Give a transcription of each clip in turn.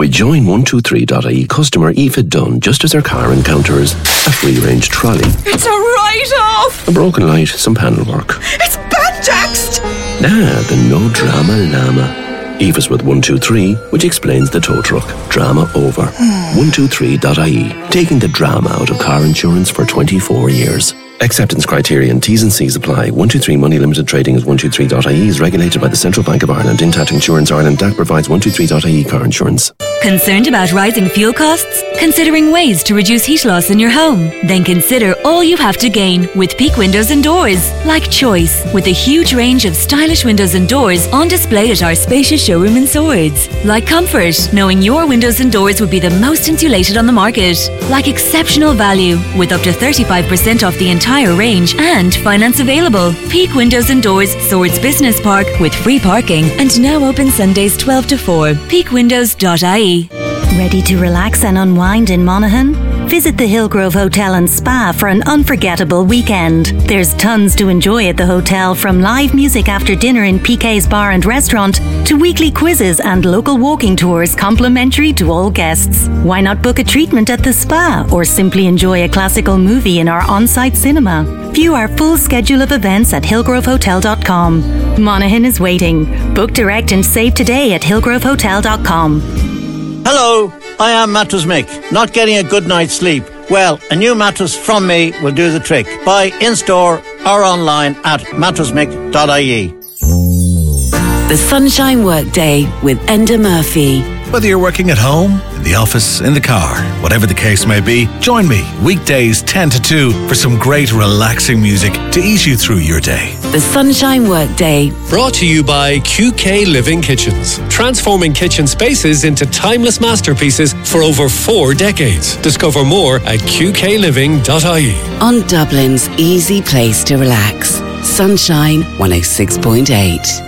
With Join123.ie customer Aoife Dunn just as her car encounters a free-range trolley. It's a write-off! A broken light, some panel work. It's Bantaxed! The no drama llama. Aoife's with 123, which explains the tow truck. Drama over. 123.ie, taking the drama out of car insurance for 24 years. Acceptance criteria and T's and C's apply. 123 Money Limited Trading as 123.ie is regulated by the Central Bank of Ireland. Intact Insurance Ireland DAC provides 123.ie car insurance. Concerned about rising fuel costs? Considering ways to reduce heat loss in your home? Then consider all you have to gain with Peak Windows and Doors. Like choice, with a huge range of stylish windows and doors on display at our spacious showroom in Swords. Like comfort, knowing your windows and doors would be the most insulated on the market. Like exceptional value, with up to 35% off the entire range and finance available. Peak Windows and Doors, Swords Business Park with free parking and now open Sundays 12 to 4. peakwindows.ie. Ready to relax and unwind in Monaghan? Visit the Hillgrove Hotel and Spa for an unforgettable weekend. There's tons to enjoy at the hotel, from live music after dinner in PK's Bar and Restaurant to weekly quizzes and local walking tours complimentary to all guests. Why not book a treatment at the spa or simply enjoy a classical movie in our on-site cinema? View our full schedule of events at hillgrovehotel.com. Monaghan is waiting. Book direct and save today at hillgrovehotel.com. Hello, I am Mattress Mick. Not getting a good night's sleep? Well, a new mattress from me will do the trick. Buy in-store or online at mattressmick.ie. The Sunshine Workday with Enda Murphy. Whether you're working at home, in the office, in the car, whatever the case may be, join me weekdays 10 to 2 for some great relaxing music to ease you through your day. The Sunshine Workday. Brought to you by QK Living Kitchens. Transforming kitchen spaces into timeless masterpieces for over 4 decades. Discover more at qkliving.ie. On Dublin's easy place to relax. Sunshine 106.8.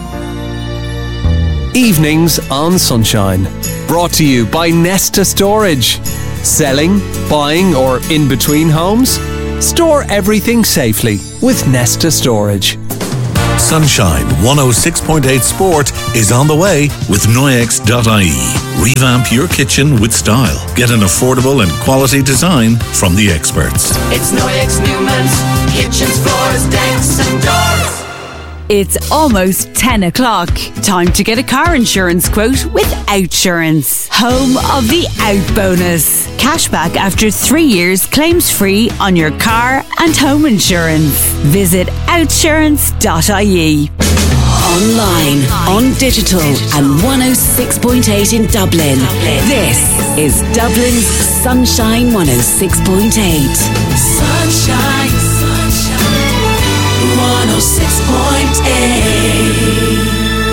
Evenings on Sunshine. Brought to you by Nesta Storage. Selling, buying or in between homes? Store everything safely with Nesta Storage. Sunshine 106.8 Sport is on the way with Noyex.ie. Revamp your kitchen with style. Get an affordable and quality design from the experts. It's Noyex Newman's kitchens, floors, decks and doors. It's almost 10 o'clock. Time to get a car insurance quote with Outsurance. Home of the Out Bonus. Cashback after 3 years, claims free on your car and home insurance. Visit outsurance.ie. Online, on digital and 106.8 in Dublin. This is Dublin's Sunshine 106.8. Sunshine, sunshine, 106.8.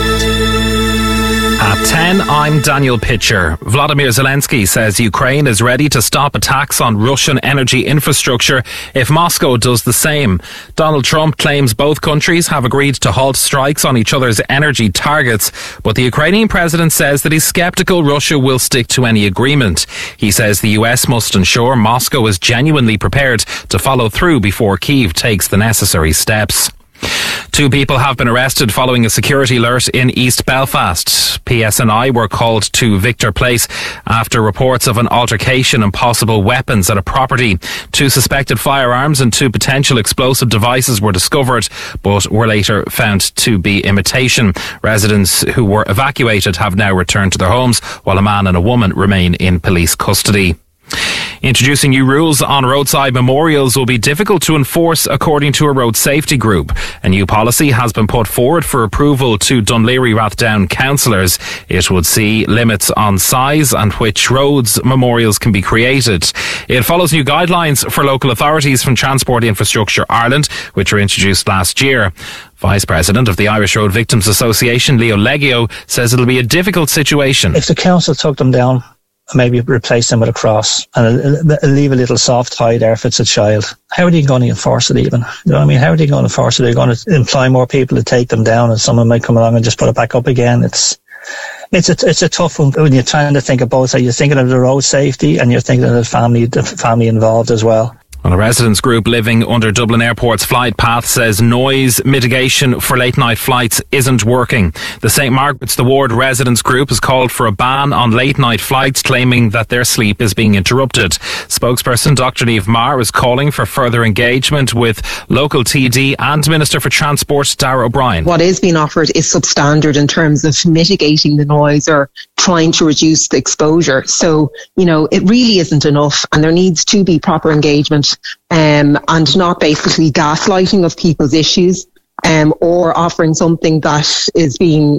At 10, I'm Daniel Pitcher. Vladimir Zelensky says Ukraine is ready to stop attacks on Russian energy infrastructure if Moscow does the same. Donald Trump claims both countries have agreed to halt strikes on each other's energy targets, but the Ukrainian president says that he's sceptical Russia will stick to any agreement. He says the US must ensure Moscow is genuinely prepared to follow through before Kyiv takes the necessary steps. 2 people have been arrested following a security alert in East Belfast. PSNI were called to Victor Place after reports of an altercation and possible weapons at a property. 2 suspected firearms and 2 potential explosive devices were discovered, but were later found to be imitation. Residents who were evacuated have now returned to their homes, while a man and a woman remain in police custody. Introducing new rules on roadside memorials will be difficult to enforce, according to a road safety group. A new policy has been put forward for approval to Dunleary Rathdown councillors. It would see limits on size and which roads memorials can be created. It follows new guidelines for local authorities from Transport Infrastructure Ireland, which were introduced last year. Vice President of the Irish Road Victims Association, Leo Leggio, says it'll be a difficult situation. If the council took them down, maybe replace them with a cross and leave a little soft tie there if it's a child. How are they going to enforce it even? You know what I mean? How are they going to enforce it? They're going to employ more people to take them down and someone might come along and just put it back up again. It's a tough one when you're trying to think of both. So you're thinking of the road safety and you're thinking of the family involved as well. Well, a residents group living under Dublin Airport's flight path says noise mitigation for late night flights isn't working. The St Margaret's the Ward residents group has called for a ban on late night flights, claiming that their sleep is being interrupted. Spokesperson Dr. Niamh Maher is calling for further engagement with local TD and Minister for Transport Darragh O'Brien. What is being offered is substandard in terms of mitigating the noise or trying to reduce the exposure. So, it really isn't enough, and there needs to be proper engagement and not basically gaslighting of people's issues or offering something that is being,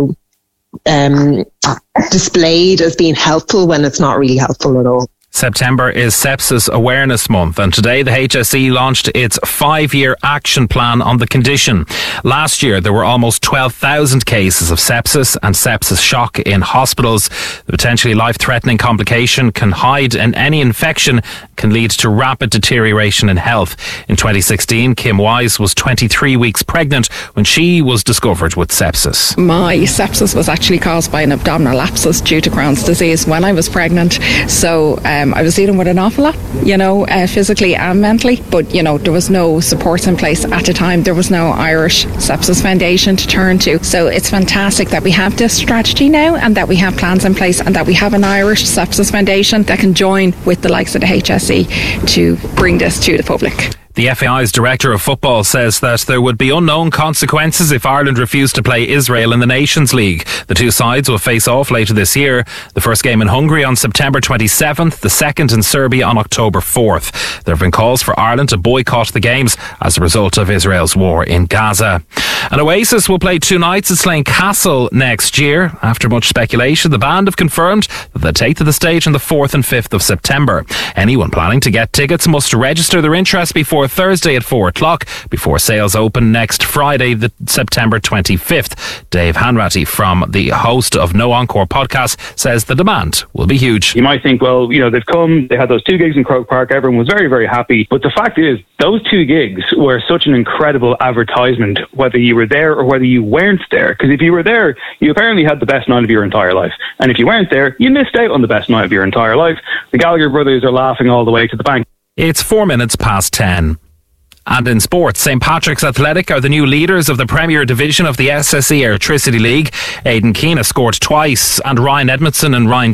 displayed as being helpful when it's not really helpful at all. September is Sepsis Awareness Month, and today the HSE launched its 5-year action plan on the condition. Last year there were almost 12,000 cases of sepsis and sepsis shock in hospitals. The potentially life-threatening complication can hide in any infection, can lead to rapid deterioration in health. In 2016, Kim Wise was 23 weeks pregnant when she was discovered with sepsis. My sepsis was actually caused by an abdominal abscess due to Crohn's disease when I was pregnant. So I was dealing with an awful lot, physically and mentally, but, there was no supports in place at the time. There was no Irish Sepsis Foundation to turn to. So it's fantastic that we have this strategy now and that we have plans in place and that we have an Irish Sepsis Foundation that can join with the likes of the HSE to bring this to the public. The FAI's Director of Football says that there would be unknown consequences if Ireland refused to play Israel in the Nations League. The two sides will face off later this year. The first game in Hungary on September 27th, the second in Serbia on October 4th. There have been calls for Ireland to boycott the games as a result of Israel's war in Gaza. And Oasis will play 2 nights at Slane Castle next year. After much speculation, the band have confirmed that they'll take to the stage on the 4th and 5th of September. Anyone planning to get tickets must register their interest before Thursday at 4 o'clock, before sales open next Friday, the September 25th. Dave Hanratty, from the host of No Encore podcast, says the demand will be huge. You might think, well, they've come, they had those 2 gigs in Croke Park, everyone was very, very happy. But the fact is, those 2 gigs were such an incredible advertisement, whether you were there or whether you weren't there. Because if you were there, you apparently had the best night of your entire life. And if you weren't there, you missed out on the best night of your entire life. The Gallagher brothers are laughing all the way to the bank. It's 4 minutes past 10. And in sports, St Patrick's Athletic are the new leaders of the Premier Division of the SSE Airtricity League. Aidan Keane has scored twice, and Ryan Edmondson and Ryan